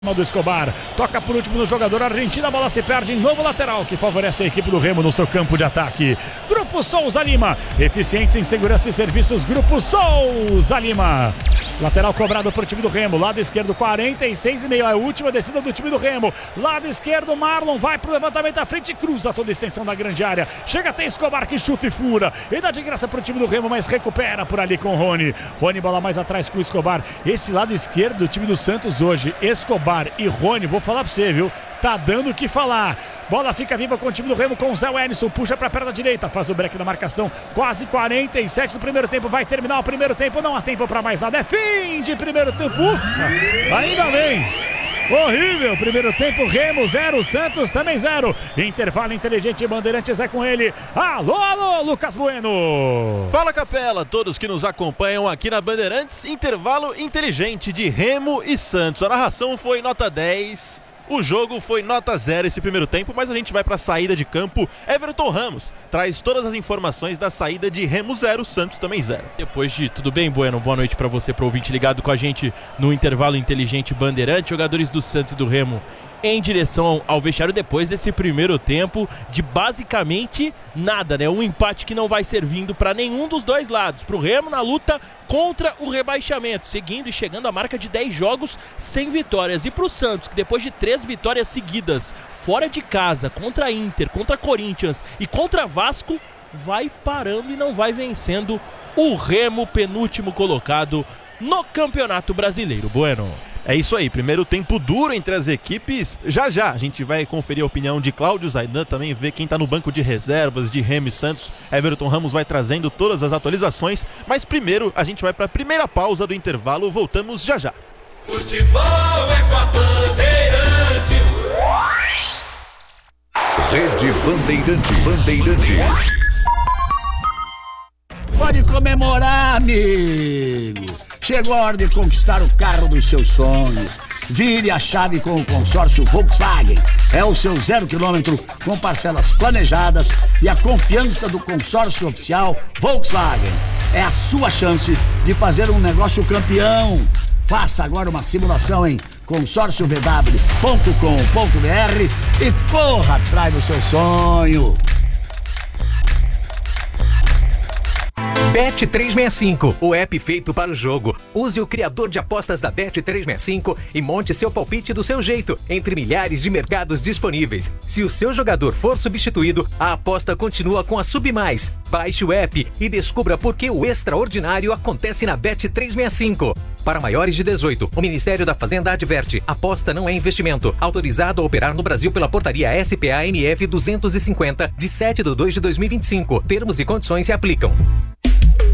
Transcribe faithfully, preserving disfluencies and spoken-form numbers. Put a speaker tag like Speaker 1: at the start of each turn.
Speaker 1: Do Escobar, toca por último no jogador argentino, a bola se perde em novo lateral, que favorece a equipe do Remo no seu campo de ataque. Grupo Souza Lima, eficiência em segurança e serviços, Grupo Souza Lima. Lateral cobrado por time do Remo, lado esquerdo, quarenta e seis e meio, é a última descida do time do Remo. Lado esquerdo, Marlon vai pro levantamento à frente, cruza toda a extensão da grande área. Chega até Escobar que chuta e fura, e dá de graça pro time do Remo, mas recupera por ali com o Rony. Rony bola mais atrás com o Escobar. Esse lado esquerdo do time do Santos hoje, Escobar e Rony, vou falar pra você, viu? Tá dando o que falar. Bola fica viva com o time do Remo, com o Zé Wellington, puxa pra perna direita, faz o break da marcação, quase quarenta e sete do primeiro tempo, vai terminar o primeiro tempo, não há tempo pra mais nada, é fim de primeiro tempo, ufa, ainda bem. Horrível, primeiro tempo, Remo zero, Santos também zero. Intervalo inteligente, Bandeirantes é com ele. Alô, alô, Lucas Bueno.
Speaker 2: Fala, Capela, todos que nos acompanham aqui na Bandeirantes. Intervalo inteligente de Remo e Santos. A narração foi nota dez. O jogo foi nota zero esse primeiro tempo, mas a gente vai para a saída de campo. Everton Ramos traz todas as informações da saída de Remo zero, Santos também zero.
Speaker 3: Depois de tudo bem, Bueno, boa noite para você, para o ouvinte ligado com a gente no intervalo inteligente Bandeirante. Jogadores do Santos e do Remo em direção ao vestiário depois desse primeiro tempo de basicamente nada, né? Um empate que não vai servindo para nenhum dos dois lados. Para o Remo na luta contra o rebaixamento, seguindo e chegando à marca de dez jogos sem vitórias. E para o Santos, que depois de três vitórias seguidas, fora de casa, contra a Inter, contra Corinthians e contra Vasco, vai parando e não vai vencendo o Remo, penúltimo colocado no Campeonato Brasileiro. Bueno.
Speaker 2: É isso aí, primeiro tempo duro entre as equipes. Já já a gente vai conferir a opinião de Cláudio Zaidan, também ver quem tá no banco de reservas de Remo e Santos. Everton Ramos vai trazendo todas as atualizações, mas primeiro a gente vai para a primeira pausa do intervalo, voltamos já já.
Speaker 4: Futebol é com a Bandeirantes.
Speaker 5: Rede Bandeirantes. Bandeirantes.
Speaker 6: Pode comemorar, amigo! Chegou a hora de conquistar o carro dos seus sonhos. Vire a chave com o consórcio Volkswagen. É o seu zero quilômetro com parcelas planejadas e a confiança do consórcio oficial Volkswagen. É a sua chance de fazer um negócio campeão. Faça agora uma simulação em consórcio v w ponto com ponto b r e corra atrás do seu sonho.
Speaker 7: Bet trezentos e sessenta e cinco, o app feito para o jogo. Use o criador de apostas da Bet trezentos e sessenta e cinco e monte seu palpite do seu jeito, entre milhares de mercados disponíveis. Se o seu jogador for substituído, a aposta continua com a Submais. Baixe o app e descubra por que o extraordinário acontece na Bet trezentos e sessenta e cinco. Para maiores de dezoito, o Ministério da Fazenda adverte: aposta não é investimento. Autorizado a operar no Brasil pela portaria S P A M F duzentos e cinquenta, de sete de dois de dois mil e vinte e cinco. Termos e condições se aplicam.